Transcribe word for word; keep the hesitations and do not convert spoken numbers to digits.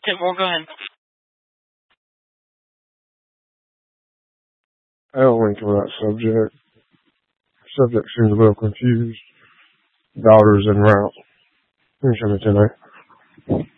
it. Well, go ahead. I don't link to that subject. Subject seems a little confused. Daughter's en route. Finish him tonight.